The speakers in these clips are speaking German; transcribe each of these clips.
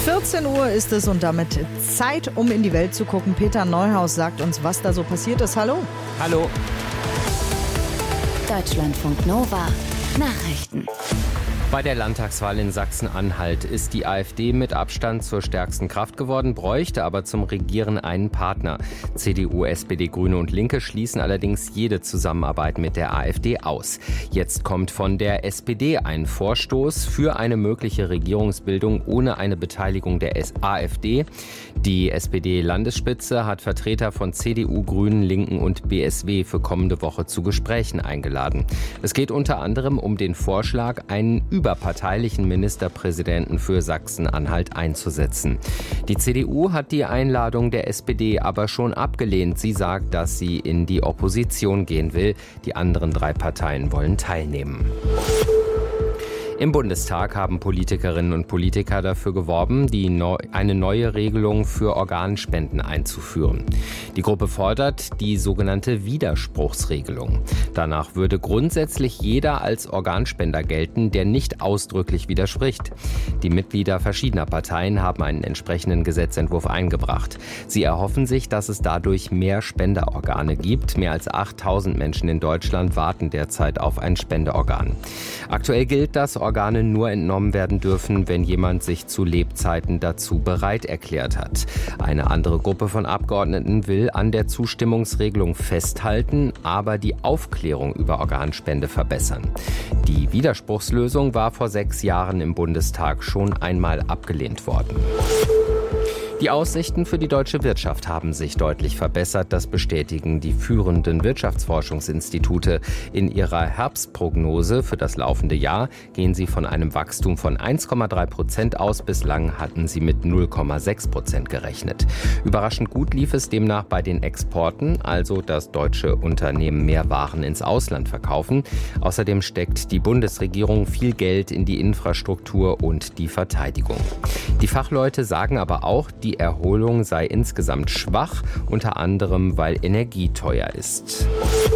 14 Uhr ist es und damit Zeit, um in die Welt zu gucken. Peter Neuhaus sagt uns, was da so passiert ist. Hallo. Hallo. Deutschlandfunk Nova. Nachrichten. Bei der Landtagswahl in Sachsen-Anhalt ist die AfD mit Abstand zur stärksten Kraft geworden, bräuchte aber zum Regieren einen Partner. CDU, SPD, Grüne und Linke schließen allerdings jede Zusammenarbeit mit der AfD aus. Jetzt kommt von der SPD ein Vorstoß für eine mögliche Regierungsbildung ohne eine Beteiligung der AfD. Die SPD-Landesspitze hat Vertreter von CDU, Grünen, Linken und BSW für kommende Woche zu Gesprächen eingeladen. Es geht unter anderem um den Vorschlag, einen überparteilichen Ministerpräsidenten für Sachsen-Anhalt einzusetzen. Die CDU hat die Einladung der SPD aber schon abgelehnt. Sie sagt, dass sie in die Opposition gehen will. Die anderen 3 Parteien wollen teilnehmen. Im Bundestag haben Politikerinnen und Politiker dafür geworben, eine neue Regelung für Organspenden einzuführen. Die Gruppe fordert die sogenannte Widerspruchsregelung. Danach würde grundsätzlich jeder als Organspender gelten, der nicht ausdrücklich widerspricht. Die Mitglieder verschiedener Parteien haben einen entsprechenden Gesetzentwurf eingebracht. Sie erhoffen sich, dass es dadurch mehr Spenderorgane gibt. Mehr als 8.000 Menschen in Deutschland warten derzeit auf ein Spenderorgan. Aktuell gilt, dass Organe nur entnommen werden dürfen, wenn jemand sich zu Lebzeiten dazu bereit erklärt hat. Eine andere Gruppe von Abgeordneten will an der Zustimmungsregelung festhalten, aber die Aufklärung über Organspende verbessern. Die Widerspruchslösung war vor 6 Jahren im Bundestag schon einmal abgelehnt worden. Die Aussichten für die deutsche Wirtschaft haben sich deutlich verbessert. Das bestätigen die führenden Wirtschaftsforschungsinstitute. In ihrer Herbstprognose für das laufende Jahr gehen sie von einem Wachstum von 1,3% aus. Bislang hatten sie mit 0,6% gerechnet. Überraschend gut lief es demnach bei den Exporten, also dass deutsche Unternehmen mehr Waren ins Ausland verkaufen. Außerdem steckt die Bundesregierung viel Geld in die Infrastruktur und die Verteidigung. Die Fachleute sagen aber auch, die Erholung sei insgesamt schwach, unter anderem weil Energie teuer ist.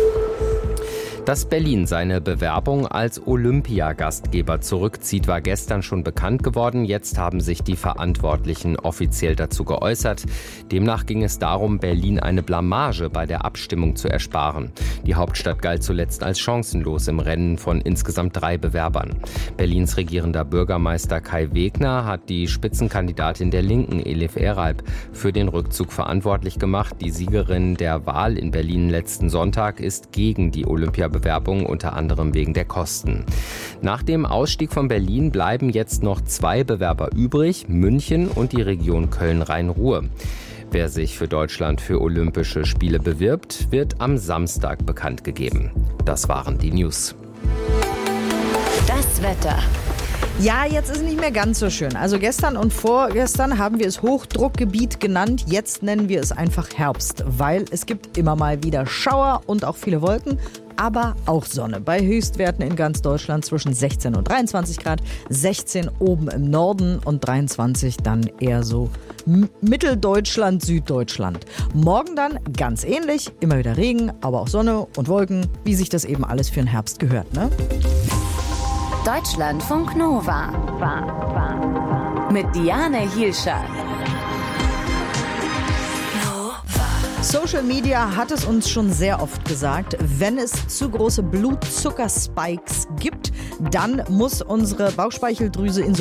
Dass Berlin seine Bewerbung als Olympiagastgeber zurückzieht, war gestern schon bekannt geworden. Jetzt haben sich die Verantwortlichen offiziell dazu geäußert. Demnach ging es darum, Berlin eine Blamage bei der Abstimmung zu ersparen. Die Hauptstadt galt zuletzt als chancenlos im Rennen von insgesamt 3 Bewerbern. Berlins regierender Bürgermeister Kai Wegner hat die Spitzenkandidatin der Linken, Elif Eralp, für den Rückzug verantwortlich gemacht. Die Siegerin der Wahl in Berlin letzten Sonntag ist gegen die Olympiabewerbung, unter anderem wegen der Kosten. Nach dem Ausstieg von Berlin bleiben jetzt noch 2 Bewerber übrig, München und die Region Köln-Rhein-Ruhr. Wer sich für Deutschland für Olympische Spiele bewirbt, wird am Samstag bekannt gegeben. Das waren die News. Das Wetter. Ja, jetzt ist nicht mehr ganz so schön. Also gestern und vorgestern haben wir es Hochdruckgebiet genannt. Jetzt nennen wir es einfach Herbst, weil es gibt immer mal wieder Schauer und auch viele Wolken, aber auch Sonne. Bei Höchstwerten in ganz Deutschland zwischen 16 und 23 Grad, 16 oben im Norden und 23 dann eher so Mitteldeutschland, Süddeutschland. Morgen dann ganz ähnlich, immer wieder Regen, aber auch Sonne und Wolken, wie sich das eben alles für den Herbst gehört, ne? Deutschlandfunk Nova. Mit Diane Hielscher. Social Media hat es uns schon sehr oft gesagt, wenn es zu große Blutzuckerspikes gibt, dann muss unsere Bauchspeicheldrüse